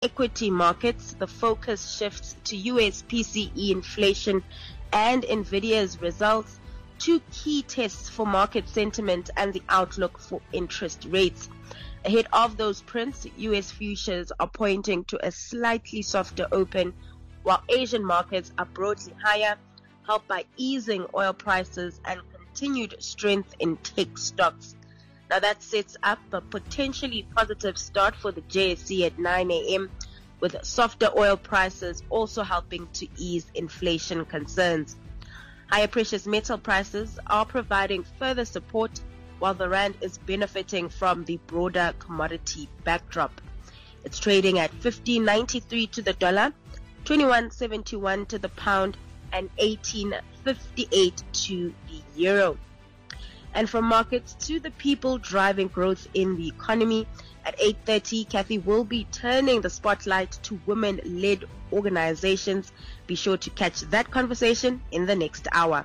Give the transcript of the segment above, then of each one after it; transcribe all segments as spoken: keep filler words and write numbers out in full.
equity markets, the focus shifts to U S P C E inflation and Nvidia's results, two key tests for market sentiment and the outlook for interest rates. Ahead of those prints, U S futures are pointing to a slightly softer open, while Asian markets are broadly higher, helped by easing oil prices and continued strength in tech stocks. Now that sets up a potentially positive start for the J S E at nine a.m. with softer oil prices also helping to ease inflation concerns. Higher precious metal prices are providing further support while the rand is benefiting from the broader commodity backdrop. It's trading at fifteen ninety-three to the dollar, twenty-one seventy-one to the pound, and eighteen fifty-eight to the euro. And from markets to the people driving growth in the economy, at eight thirty, Kathy will be turning the spotlight to women-led organizations. Be sure to catch that conversation in the next hour.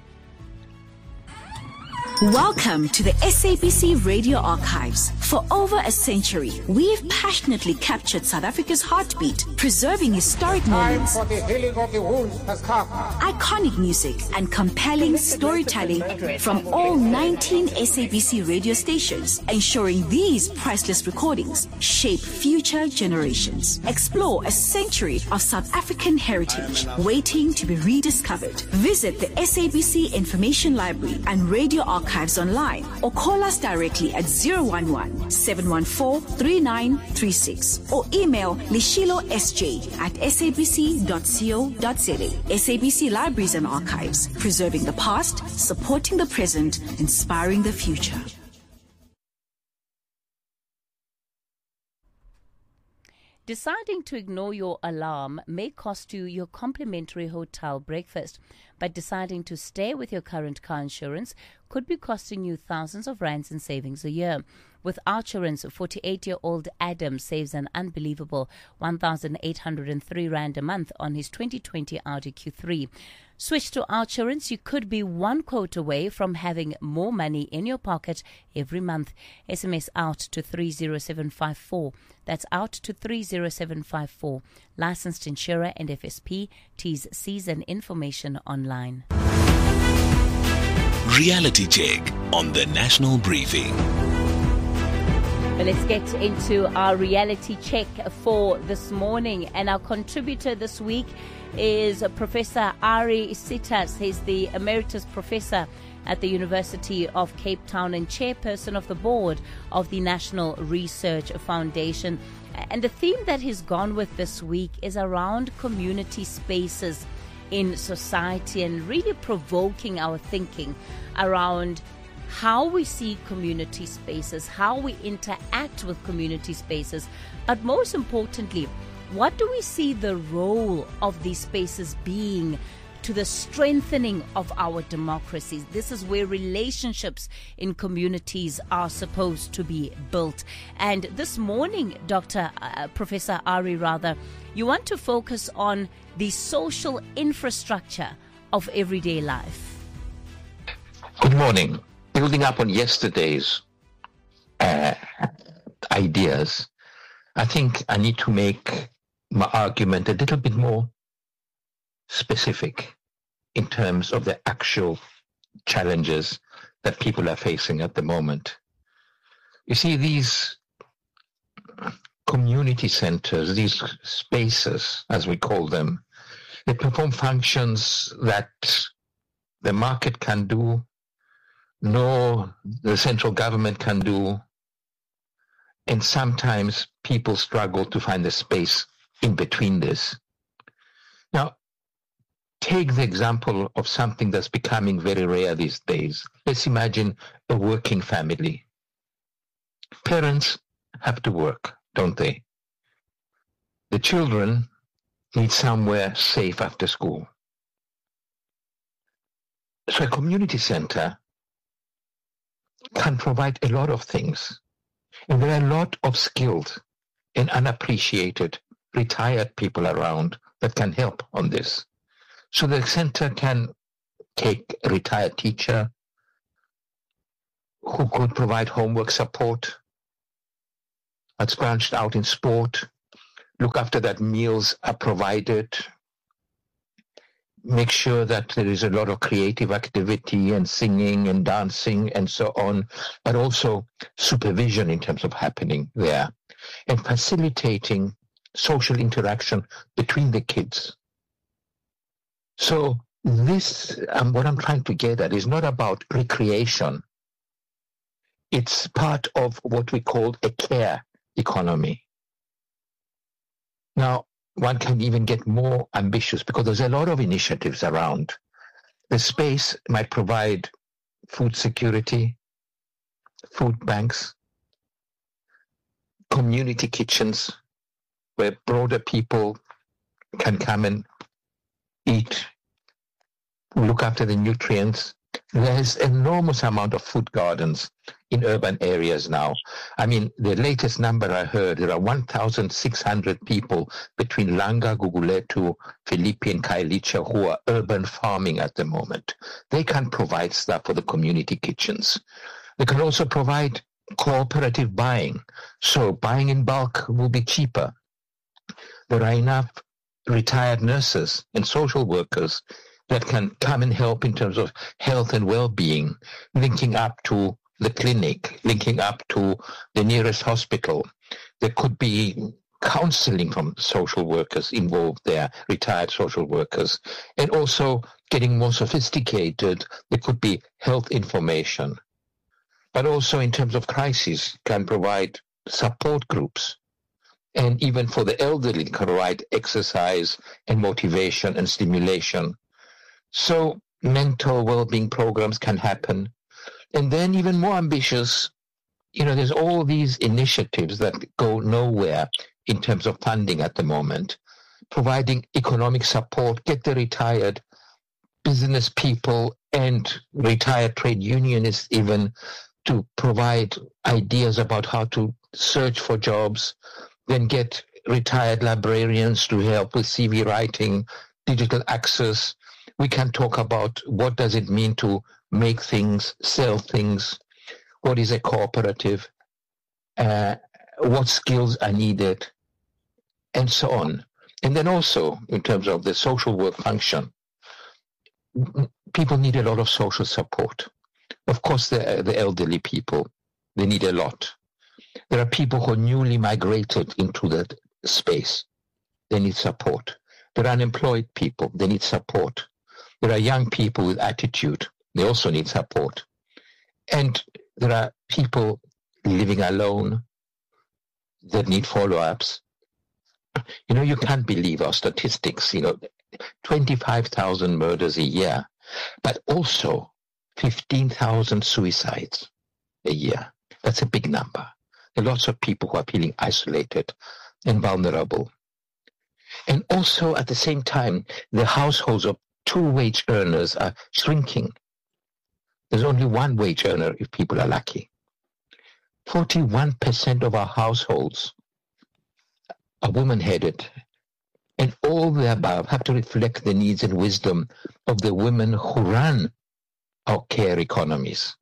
Welcome to the S A B C Radio Archives. For over a century, we've passionately captured South Africa's heartbeat, preserving historic moments, Time for the healing of the wounds has come. iconic music, and compelling storytelling from all nineteen S A B C radio stations, ensuring these priceless recordings shape future generations. Explore a century of South African heritage waiting to be rediscovered. Visit the S A B C Information Library and Radio Archives online, or call us directly at zero one one, seven one four, three nine three six, or email lishilo s j at sabc dot co dot za. S A B C Libraries and Archives, preserving the past, supporting the present, inspiring the future. Deciding to ignore your alarm may cost you your complimentary hotel breakfast, but deciding to stay with your current car insurance could be costing you thousands of rands in savings a year. With Archurance, forty-eight-year-old Adam saves an unbelievable one thousand eight hundred three rand a month on his twenty twenty Audi Q three. Switch to Archurance. You could be one quote away from having more money in your pocket every month. S M S out to three zero seven five four. That's out to three zero seven five four. Licensed insurer and F S P. T's, C's and information online. Reality check on the National Briefing. But let's get into our reality check for this morning. And our contributor this week is Professor Ari Sitas. He's the Emeritus Professor at the University of Cape Town and Chairperson of the Board of the National Research Foundation. And the theme that he's gone with this week is around community spaces in society and really provoking our thinking around how we see community spaces, how we interact with community spaces, but most importantly, what do we see the role of these spaces being to the strengthening of our democracies? This is where relationships in communities are supposed to be built. And this morning, Doctor Uh, Professor Ari, rather, you want to focus on the social infrastructure of everyday life. Good morning. Building up on yesterday's uh, ideas, I think I need to make my argument a little bit more specific in terms of the actual challenges that people are facing at the moment. You see, these community centers, these spaces, as we call them, they perform functions that the market can do, nor the central government can do, and sometimes people struggle to find the space in between this. Now, take the example of something that's becoming very rare these days. Let's imagine a working family. Parents have to work, don't they? The children need somewhere safe after school. So a community center can provide a lot of things. And there are a lot of skilled and unappreciated retired people around that can help on this. So the center can take a retired teacher who could provide homework support that's branched out in sport, look after that meals are provided, make sure that there is a lot of creative activity and singing and dancing and so on, but also supervision in terms of happening there, and facilitating social interaction between the kids. So this, um, what I'm trying to get at, is not about recreation. It's part of what we call a care economy. Now, one can even get more ambitious because there's a lot of initiatives around. The space might provide food security, food banks, community kitchens, where broader people can come and eat, look after the nutrients. There's enormous amount of food gardens in urban areas now. I mean, the latest number I heard, there are one thousand six hundred people between Langa, Guguletu, Philippi, and Khayelitsha who are urban farming at the moment. They can provide stuff for the community kitchens. They can also provide cooperative buying. So buying in bulk will be cheaper. There are enough retired nurses and social workers that can come and help in terms of health and well-being, linking up to the clinic, linking up to the nearest hospital. There could be counseling from social workers involved there, retired social workers, and also getting more sophisticated. There could be health information, but also in terms of crisis can provide support groups. And even for the elderly, can provide exercise and motivation and stimulation. So mental well-being programs can happen. And then even more ambitious, you know, there's all these initiatives that go nowhere in terms of funding at the moment, providing economic support, get the retired business people and retired trade unionists even to provide ideas about how to search for jobs, then get retired librarians to help with C V writing, digital access. We can talk about what does it mean to make things, sell things, what is a cooperative, uh, what skills are needed, and so on. And then also, in terms of the social work function, people need a lot of social support. Of course, the, the elderly people, they need a lot. There are people who are newly migrated into that space. They need support. There are unemployed people. They need support. There are young people with attitude. They also need support. And there are people living alone that need follow-ups. You know, you can't believe our statistics, you know, twenty-five thousand murders a year, but also fifteen thousand suicides a year. That's a big number. There are lots of people who are feeling isolated and vulnerable. And also, at the same time, the households of two wage earners are shrinking. There's only one wage earner if people are lucky. forty-one percent of our households are woman-headed, and all the above have to reflect the needs and wisdom of the women who run our care economies.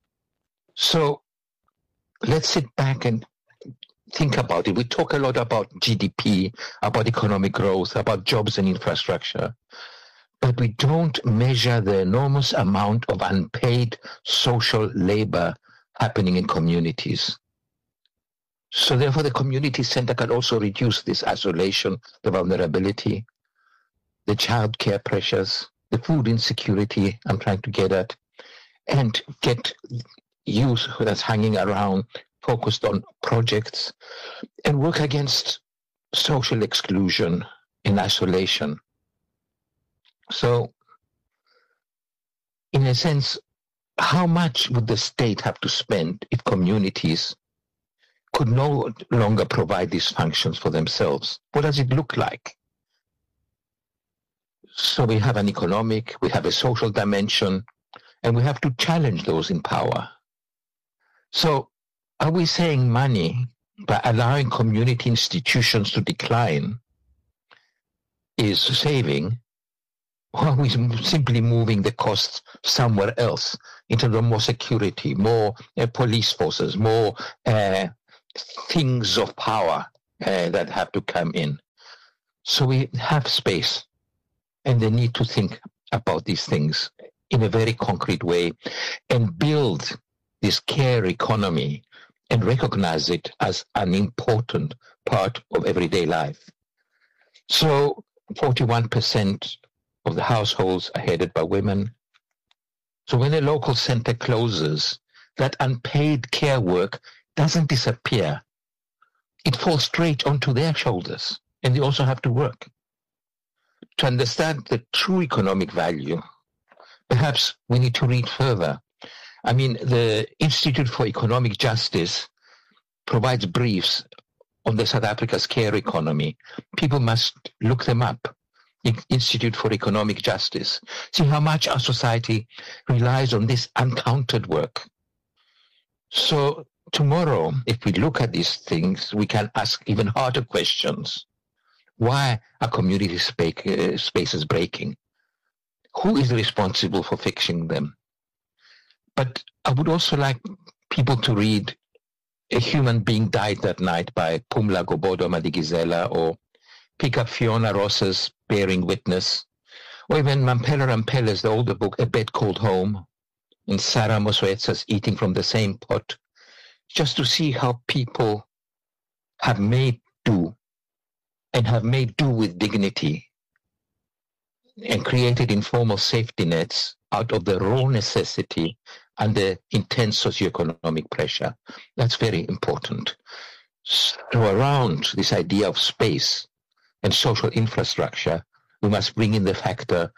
So let's sit back and think about it. We talk a lot about G D P, about economic growth, about jobs and infrastructure, but we don't measure the enormous amount of unpaid social labor happening in communities. So therefore, the community center can also reduce this isolation, the vulnerability, the child care pressures, the food insecurity I'm trying to get at, and get youth that's hanging around focused on projects, and work against social exclusion and isolation. So, in a sense, how much would the state have to spend if communities could no longer provide these functions for themselves? What does it look like? So we have an economic, we have a social dimension, and we have to challenge those in power. So are we saying money, by allowing community institutions to decline, is saving, or are we simply moving the costs somewhere else in terms of more security, more uh, police forces, more uh, things of power uh, that have to come in. So we have space, and they need to think about these things in a very concrete way and build this care economy and recognize it as an important part of everyday life. So forty-one percent of the households are headed by women. So when a local center closes, that unpaid care work doesn't disappear. It falls straight onto their shoulders, and they also have to work. To understand the true economic value, perhaps we need to read further. I mean, the Institute for Economic Justice provides briefs on the South Africa's care economy. People must look them up. Institute for Economic Justice. See how much our society relies on this uncounted work. So tomorrow, if we look at these things, we can ask even harder questions. Why are community space, uh, spaces breaking? Who is responsible for fixing them? But I would also like people to read A Human Being Died That Night by Phumla Gobodo-Madikizela, or pick up Fiona Ross's Bearing Witness, or even Mamphela Ramphele's the older book, A Bed Called Home, and Sarah Moswetsa's Eating from the Same Pot, just to see how people have made do and have made do with dignity and created informal safety nets out of the raw necessity and the intense socioeconomic pressure. That's very important. So around this idea of space and social infrastructure, we must bring in the factor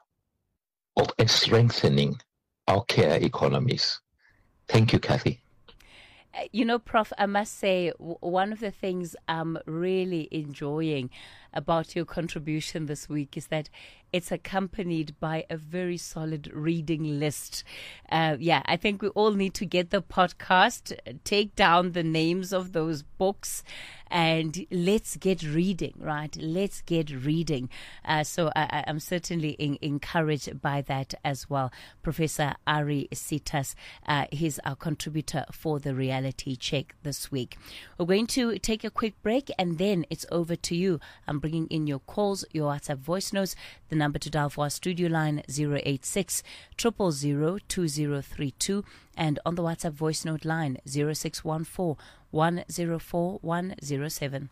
of strengthening our care economies. Thank you, Kathy. You know, Prof, I must say, w- one of the things I'm really enjoying about your contribution this week is that it's accompanied by a very solid reading list. Uh, yeah, I think we all need to get the podcast, take down the names of those books, and let's get reading, right? Let's get reading. Uh, so I, I'm certainly in, encouraged by that as well. Professor Ari Sitas, uh, he's our contributor for the Reality Check this week. We're going to take a quick break, and then it's over to you. I'm bringing in your calls, your WhatsApp voice notes. The number to dial for our studio line, zero eight six, zero zero zero, two zero three two, and on the WhatsApp voice note line, zero six one four, one zero four, one zero seven.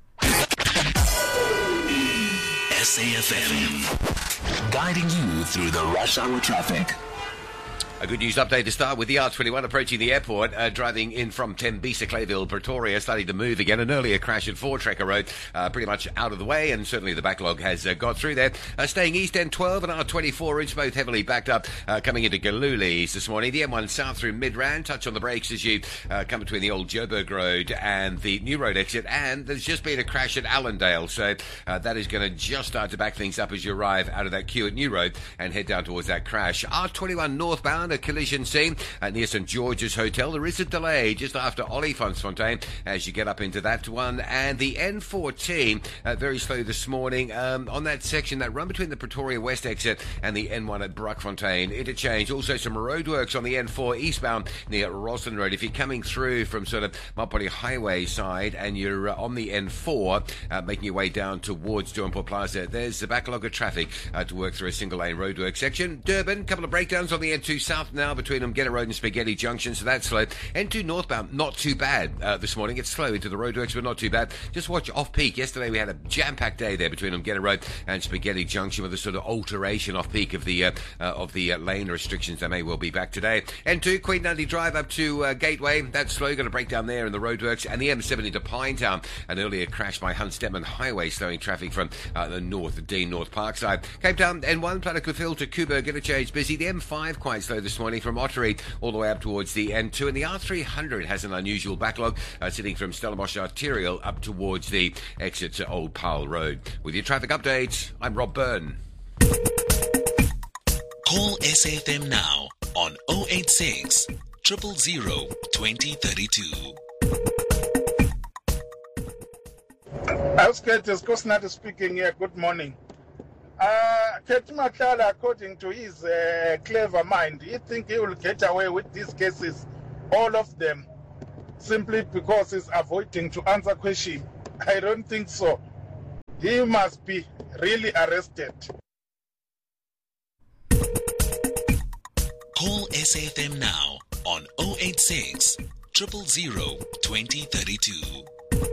S A F M, guiding you through the rush hour traffic. A good news update to start with. The R twenty-one approaching the airport, uh, driving in from Tembisa, Clayville, Pretoria, starting to move again. An earlier crash at Four Trekker Road, uh, pretty much out of the way, and certainly the backlog has uh, got through there. Uh, staying east, N twelve and R twenty-four routes, both heavily backed up, uh, coming into Galulis this morning. The M one south through Midrand, touch on the brakes as you uh, come between the old Joburg Road and the New Road exit, and there's just been a crash at Allendale, so uh, that is going to just start to back things up as you arrive out of that queue at New Road and head down towards that crash. R twenty-one northbound, a collision scene at near St George's Hotel. There is a delay just after Olifantsfontein as you get up into that one. And the N fourteen, uh, very slow this morning um, on that section, that run between the Pretoria West exit and the N one at Brakfontein. Interchange. Also some roadworks on the N four eastbound near Roslyn Road. If you're coming through from sort of Mapoli Highway side and you're uh, on the N four, uh, making your way down towards Durbanport Plaza, there's a backlog of traffic uh, to work through a single lane roadwork section. Durban, couple of breakdowns on the N two south now between Umgeta Road and Spaghetti Junction, so that's slow. N two northbound, not too bad uh, this morning. It's slow into the roadworks, but not too bad. Just watch off-peak. Yesterday we had a jam-packed day there between Umgeta Road and Spaghetti Junction with a sort of alteration off-peak of the uh, uh, of the uh, lane restrictions. They may well be back today. N two, Queen Dundee Drive up to uh, Gateway. That's slow. Going to break down there in the roadworks. And the M seven into Pinetown. An earlier crash by Hunt Stedman Highway, slowing traffic from uh, the north, the Dean North Park side. Cape Town, N one, Plattekoffel to Kuba, Interchange busy. The M five quite slow this morning from Ottery all the way up towards the N two, and the R three hundred has an unusual backlog uh, sitting from Stellenbosch Arterial up towards the exit to Old Powell Road. With your traffic update, I'm Rob Byrne. Call S A F M now on oh eight six, zero zero zero, two zero three two. Ausket is Kosnati speaking here. Good morning. Uh, Ketima Kala, according to his uh, clever mind, he think he will get away with these cases, all of them, simply because he's avoiding to answer question I don't think so. He must be really arrested. Call S A F M now on oh eight six, zero zero zero, two zero three two.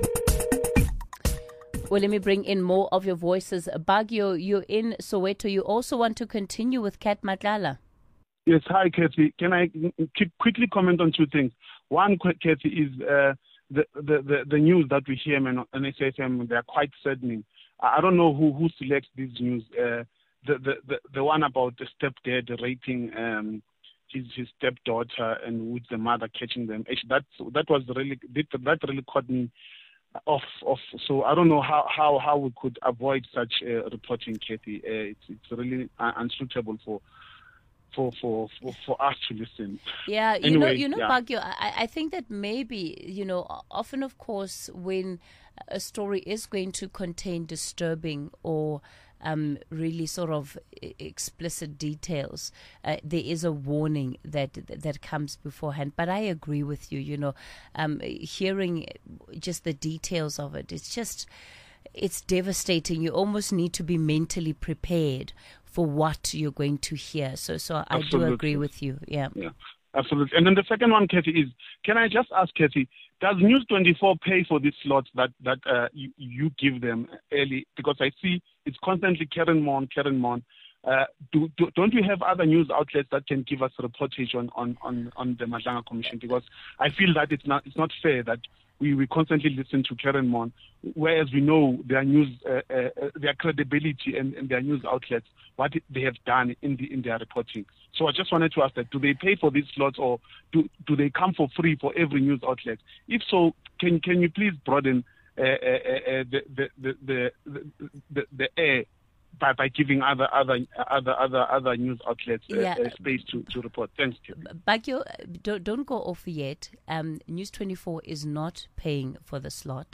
Well, let me bring in more of your voices. Bagyo, you're in Soweto. You also want to continue with Kat Matlala. Yes, hi, Kathy. Can I quickly comment on two things? One, Kathy, is uh, the, the, the, the news that we hear on S A F M. They're quite saddening. I don't know who, who selects these news. Uh, the, the, the, the one about the stepdad raping um, his, his stepdaughter and with the mother catching them. Actually, that, that was really, that really caught me off. off. So I don't know how, how, how we could avoid such uh, reporting, Kathy. Uh, it's, it's really unsuitable for For, for, for, for us to listen. Yeah, you anyway, know, you know, yeah. Bagyo, I, I think that maybe, you know, often, of course, when a story is going to contain disturbing or um, really sort of explicit details, uh, there is a warning that that comes beforehand. But I agree with you, you know, um, hearing just the details of it, it's just, it's devastating. You almost need to be mentally prepared for what you're going to hear. So so I Absolutely. do agree with you. Yeah. Yeah, absolutely. And then the second one, Kathy, is, can I just ask, Kathy, does News twenty-four pay for these slots that, that uh, you, you give them early? Because I see it's constantly Karen Mon, Karen Mon. Uh, do, do, don't we have other news outlets that can give us reportage on, on, on, on the Madlanga Commission? Because I feel that it's not, it's not fair that we, we constantly listen to Karen Mon, whereas we know their news, uh, uh, their credibility and, and their news outlets, what they have done in the in their reporting. So I just wanted to ask that, do they pay for these slots or do, do they come for free for every news outlet? If so, can can you please broaden uh, uh, uh, the, the, the, the, the, the air by, by giving other other other other other news outlets uh, Yeah. uh, space to, to report? Thanks, Kathy. Bagyo, don't, don't go off yet. Um, News twenty-four is not paying for the slot.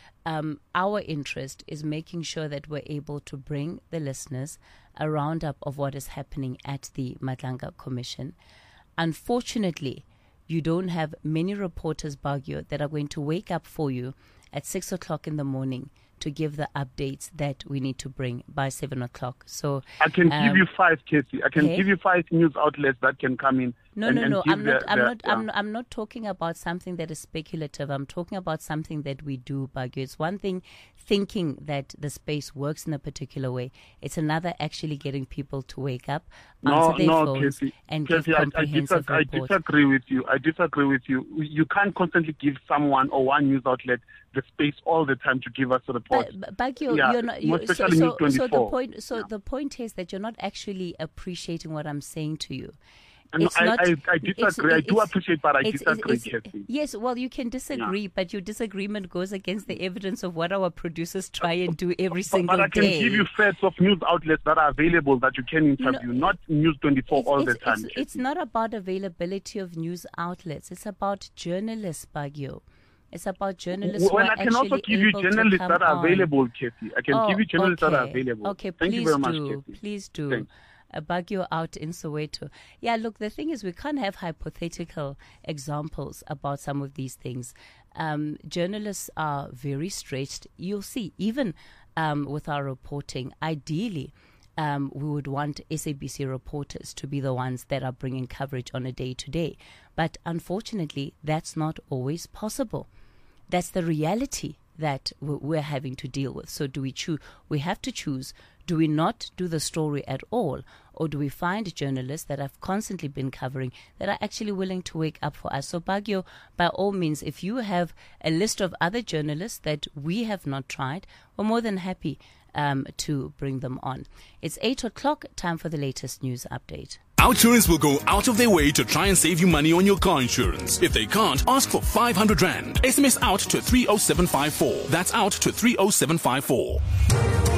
Um, our interest is making sure that we're able to bring the listeners a roundup of what is happening at the Madlanga Commission. Unfortunately, you don't have many reporters, Bagyo, that are going to wake up for you at six o'clock in the morning to give the updates that we need to bring by seven o'clock. So I can um, give you five, Kathy. I can okay. give you five news outlets that can come in. No, and, no, and no. give I'm their, not. I'm their, not. yeah. I'm not. I'm not talking about something that is speculative. I'm talking about something that we do, Bagyo. It's one thing thinking that the space works in a particular way. It's another actually getting people to wake up, answer No, their no, phones, Kathy. and Kathy, give I, I, comprehensive disagree, I reports. disagree with you. I disagree with you. You can't constantly give someone or one news outlet the space all the time to give us a report. But, but Bagyo, Yeah, you're not. more You, so, especially so, News so the twenty-four. point. So Yeah. the point is that you're not actually appreciating what I'm saying to you. And It's I, not- I, I it's- disagree. I do it's- appreciate, but I it's- disagree, it's- it's- Kathy. Yes, well, you can disagree, but your disagreement goes against the evidence of what our producers try and do every But, single but I can day. give you facts of news outlets that are available that you can interview, not News twenty-four It's, all it's, the time. it's, Kathy. it's not about availability of news outlets. It's about journalists, Bagyo. It's about journalists Well, who are I can also actually give you able to journalists come that are on. available, Kathy. I can Oh, give you journalists that are okay. available. Okay, Thank please you very much, do. Kathy. Please do. Thanks. Uh, Bagyo out in Soweto. Yeah, look, the thing is we can't have hypothetical examples about some of these things. Um, journalists are very stretched. You'll see, even um, with our reporting, ideally, um, we would want S A B C reporters to be the ones that are bringing coverage on a day-to-day. But unfortunately, that's not always possible. That's the reality that we're having to deal with. So do we choose? We have to choose. Do we not do the story at all? Or do we find journalists that have constantly been covering that are actually willing to wake up for us? So Bagyo, by all means, if you have a list of other journalists that we have not tried, we're more than happy um, to bring them on. It's eight o'clock, time for the latest news update. Outsurance will go out of their way to try and save you money on your car insurance. If they can't, ask for five hundred rand. S M S out to three oh seven five four. That's out to three oh seven five four.